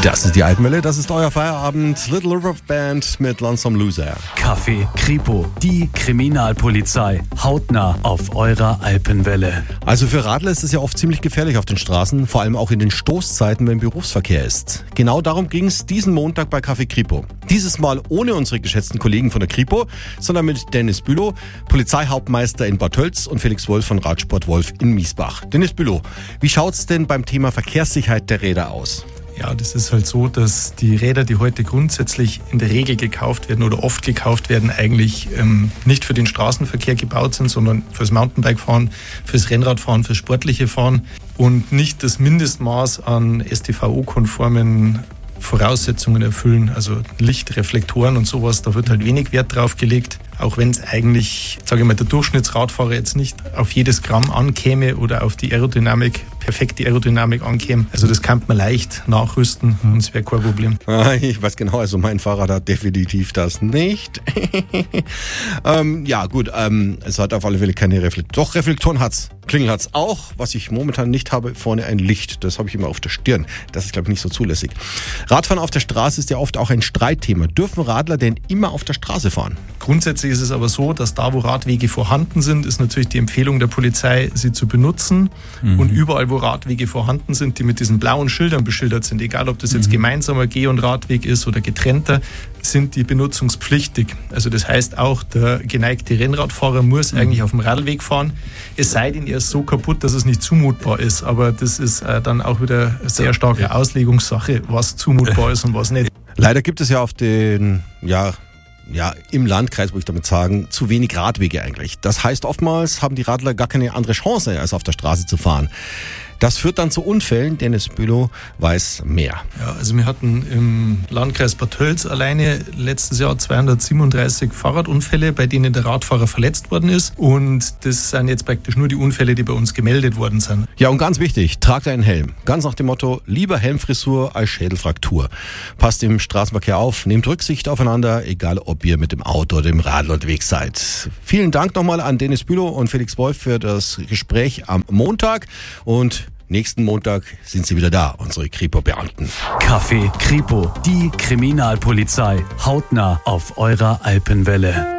Das ist die Alpenwelle, das ist euer Feierabend. Little River Band mit Lonesome Loser. Café Kripo, die Kriminalpolizei, hautnah auf eurer Alpenwelle. Also für Radler ist es ja oft ziemlich gefährlich auf den Straßen, vor allem auch in den Stoßzeiten, wenn Berufsverkehr ist. Genau darum ging es diesen Montag bei Café Kripo. Dieses Mal ohne unsere geschätzten Kollegen von der Kripo, sondern mit Dennis Bülow, Polizeihauptmeister in Bad Tölz und Felix Wolf von Radsport Wolf in Miesbach. Dennis Bülow, wie schaut's denn beim Thema Verkehrssicherheit der Räder aus? Ja, das ist halt so, dass die Räder, die heute grundsätzlich in der Regel gekauft werden oder oft gekauft werden, eigentlich nicht für den Straßenverkehr gebaut sind, sondern fürs Mountainbike-Fahren, fürs Rennradfahren, fürs sportliche Fahren und nicht das Mindestmaß an StVO-konformen Voraussetzungen erfüllen, also Licht, Reflektoren und sowas, da wird halt wenig Wert drauf gelegt, auch wenn es eigentlich, sage ich mal, der Durchschnittsradfahrer jetzt nicht auf jedes Gramm ankäme oder auf die Aerodynamik, perfekte Aerodynamik ankäme. Also das kann man leicht nachrüsten und es wäre kein Problem. Ich weiß genau, also mein Fahrrad hat definitiv das nicht. Ja gut, es hat auf alle Fälle keine Reflektoren. Doch, Reflektoren hat's. Klingel hat's auch. Was ich momentan nicht habe, vorne ein Licht. Das habe ich immer auf der Stirn. Das ist, glaube ich, nicht so zulässig. Radfahren auf der Straße ist ja oft auch ein Streitthema. Dürfen Radler denn immer auf der Straße fahren? Grundsätzlich ist es aber so, dass da, wo Radwege vorhanden sind, ist natürlich die Empfehlung der Polizei, sie zu benutzen. Und überall, wo Radwege vorhanden sind, die mit diesen blauen Schildern beschildert sind, egal ob das jetzt gemeinsamer Geh- und Radweg ist oder getrennter, sind die benutzungspflichtig. Also das heißt auch, der geneigte Rennradfahrer muss eigentlich auf dem Radweg fahren. Es sei denn, er ist so kaputt, dass es nicht zumutbar ist. Aber das ist dann auch wieder eine sehr starke Auslegungssache, was zumutbar ist und was nicht. Leider gibt es ja auf den, im Landkreis, wo ich damit sagen, zu wenig Radwege eigentlich. Das heißt, oftmals haben die Radler gar keine andere Chance, als auf der Straße zu fahren. Das führt dann zu Unfällen. Dennis Bülow weiß mehr. Ja, also wir hatten im Landkreis Bad Tölz alleine letztes Jahr 237 Fahrradunfälle, bei denen der Radfahrer verletzt worden ist. Und das sind jetzt praktisch nur die Unfälle, die bei uns gemeldet worden sind. Ja, und ganz wichtig, tragt einen Helm. Ganz nach dem Motto, lieber Helmfrisur als Schädelfraktur. Passt im Straßenverkehr auf, nehmt Rücksicht aufeinander, egal ob ihr mit dem Auto oder dem Radl unterwegs seid. Vielen Dank nochmal an Dennis Bülow und Felix Wolf für das Gespräch am Montag. Und nächsten Montag sind sie wieder da, unsere Kripo-Beamten. Café Kripo, die Kriminalpolizei, hautnah auf eurer Alpenwelle.